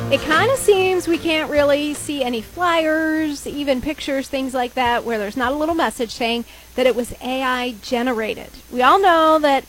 It kind of seems we can't really see any flyers, even pictures, things like that, where there's not a little message saying that it was AI generated. We all know that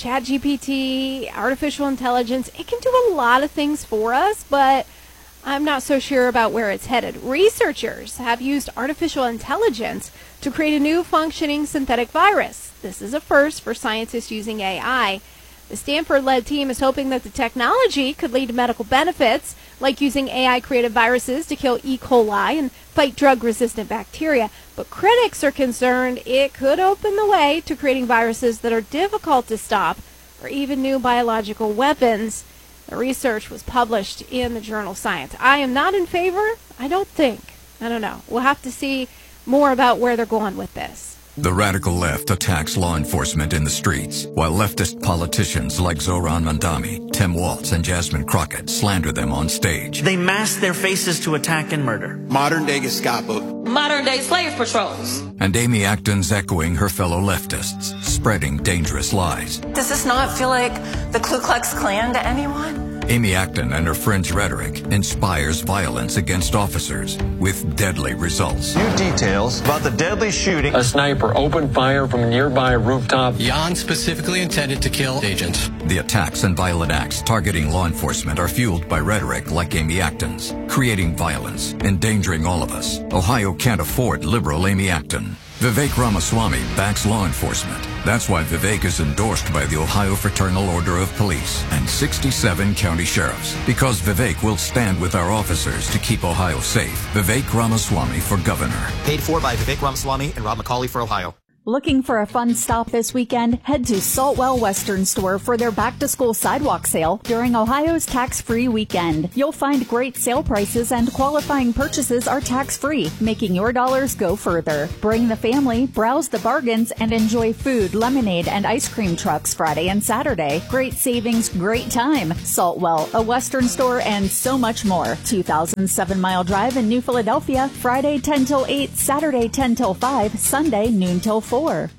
ChatGPT, artificial intelligence, it can do a lot of things for us, but I'm not so sure about where it's headed. Researchers have used artificial intelligence to create a new functioning synthetic virus. This is a first for scientists using AI. The Stanford-led team is hoping that the technology could lead to medical benefits, like using AI-created viruses to kill E. coli and fight drug-resistant bacteria. But critics are concerned it could open the way to creating viruses that are difficult to stop, or even new biological weapons. The research was published in the journal Science. I am not in favor, I don't think. I don't know. We'll have to see more about where they're going with this. The radical left attacks law enforcement in the streets, while leftist politicians like Zohran Mamdani, Tim Walz, and Jasmine Crockett slander them on stage. They mask their faces to attack and murder. Modern-day Gestapo. Modern-day slave patrols. And Amy Acton's echoing her fellow leftists, spreading dangerous lies. Does this not feel like the Ku Klux Klan to anyone? Amy Acton and her friends' rhetoric inspires violence against officers with deadly results. New details about the deadly shooting. A sniper opened fire from a nearby rooftop. Jan specifically intended to kill agents. The attacks and violent acts targeting law enforcement are fueled by rhetoric like Amy Acton's, creating violence, endangering all of us. Ohio can't afford liberal Amy Acton. Vivek Ramaswamy backs law enforcement. That's why Vivek is endorsed by the Ohio Fraternal Order of Police and 67 county sheriffs. Because Vivek will stand with our officers to keep Ohio safe. Vivek Ramaswamy for governor. Paid for by Vivek Ramaswamy and Rob McCauley for Ohio. Looking for a fun stop this weekend? Head to Saltwell Western Store for their back-to-school sidewalk sale during Ohio's tax-free weekend. You'll find great sale prices and qualifying purchases are tax-free, making your dollars go further. Bring the family, browse the bargains, and enjoy food, lemonade, and ice cream trucks Friday and Saturday. Great savings, great time. Saltwell, a Western Store, and so much more. 2007-mile drive in New Philadelphia, Friday 10 till 8, Saturday 10 till 5, Sunday noon till 4.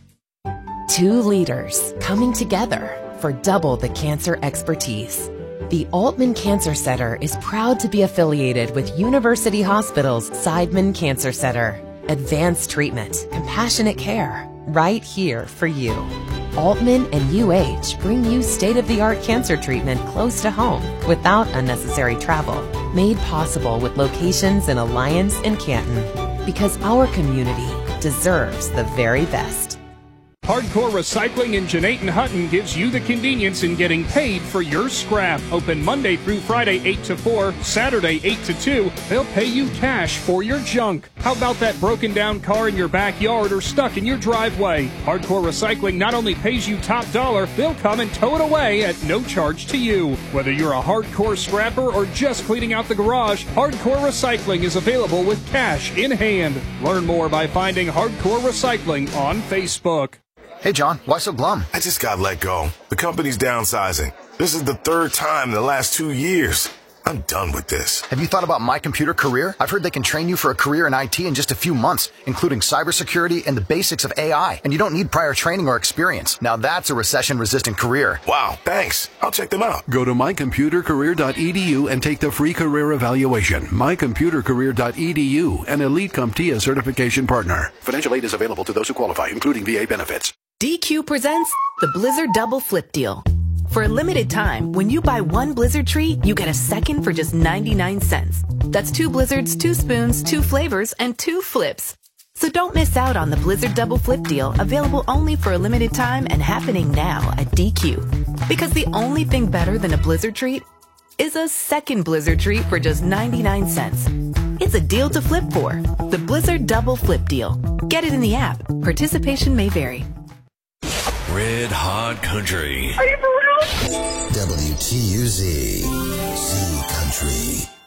Two leaders coming together for double the cancer expertise. The Altman Cancer Center is proud to be affiliated with University Hospital's Seidman Cancer Center. Advanced treatment, compassionate care, right here for you. Altman and UH bring you state-of-the-art cancer treatment close to home without unnecessary travel. Made possible with locations in Alliance and Canton. Because our community deserves the very best. Hardcore Recycling in Jeanette Hutton gives you the convenience in getting paid for your scrap. Open Monday through Friday 8 to 4, Saturday 8 to 2. They'll pay you cash for your junk. How about that broken down car in your backyard or stuck in your driveway? Hardcore Recycling not only pays you top dollar, they'll come and tow it away at no charge to you. Whether you're a hardcore scrapper or just cleaning out the garage, Hardcore Recycling is available with cash in hand. Learn more by finding Hardcore Recycling on Facebook. Hey, John, why so glum? I just got let go. The company's downsizing. This is the third time in the last 2 years. I'm done with this. Have you thought about My Computer Career? I've heard they can train you for a career in IT in just a few months, including cybersecurity and the basics of AI. And you don't need prior training or experience. Now that's a recession-resistant career. Wow, thanks. I'll check them out. Go to mycomputercareer.edu and take the free career evaluation. mycomputercareer.edu, an Elite CompTIA certification partner. Financial aid is available to those who qualify, including VA benefits. DQ presents the Blizzard Double Flip Deal. For a limited time, when you buy one Blizzard treat, you get a second for just 99 cents. That's 2 Blizzards, 2 spoons, 2 flavors, and 2 flips. So don't miss out on the Blizzard Double Flip Deal, available only for a limited time and happening now at DQ. Because the only thing better than a Blizzard treat is a second Blizzard treat for just 99 cents. It's a deal to flip for. The Blizzard Double Flip Deal. Get it in the app. Participation may vary. Red Hot Country. Are you for real? WTUZ, Z Country.